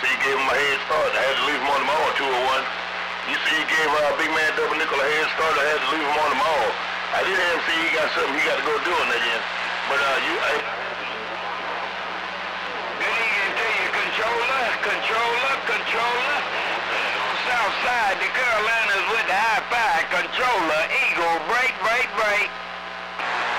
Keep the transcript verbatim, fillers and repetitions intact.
see he gave him a head start. I had to leave him on the mall two oh one. You see he gave uh, big man Double Nickel a head start. I had to leave him on the mall. I did have him see he got something he got to go do on that end. But uh, you, I, then he can tell you, controller, controller, controller. South side, the Carolina